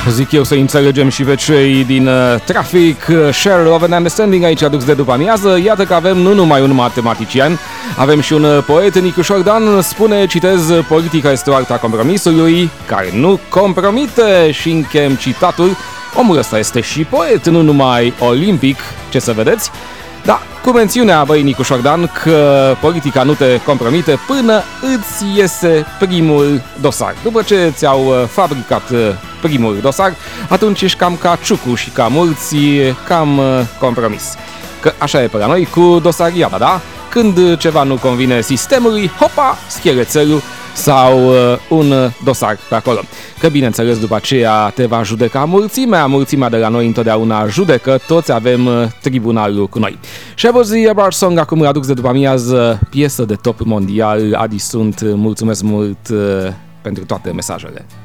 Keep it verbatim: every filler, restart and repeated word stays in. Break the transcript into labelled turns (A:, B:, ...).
A: zic eu, să înțelegem și pe cei din uh, trafic. Share of an Understanding aici adus de după amiază. Iată că avem nu numai un matematician, avem și un poet. Nicu Șordan spune, citez, politica este o artă a compromisului care nu compromite, și închem citatul. Omul ăsta este și poet, nu numai olimpic, ce să vedeți. Da, cu mențiunea, băi, Nicu Șordan, că politica nu te compromite până îți iese primul dosar. După ce ți-au fabricat primul dosar, atunci ești cam ca Ciucu și ca mulți, cam compromis. Că așa e pe la noi cu dosariada, da? Când ceva nu convine sistemului, hopa, schierețelul sau uh, un dosar pe acolo. Că bineînțeles după aceea te va judeca mulțimea, mulțimea de la noi întotdeauna judecă, toți avem uh, tribunalul cu noi. Shabozy Bar Song acum îl aduc de după amiază, piesă de top mondial. Adi sunt, mulțumesc mult uh, pentru toate mesajele.